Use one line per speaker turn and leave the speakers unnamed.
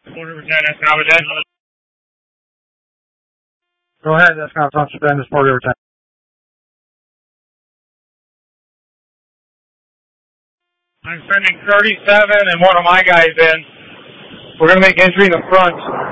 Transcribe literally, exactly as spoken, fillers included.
Quarter ten, that's now ten.
Go ahead, that's not Front Suspend, it's Port River ten.
I'm sending thirty-seven and one of my guys in. We're going to make entry in the front.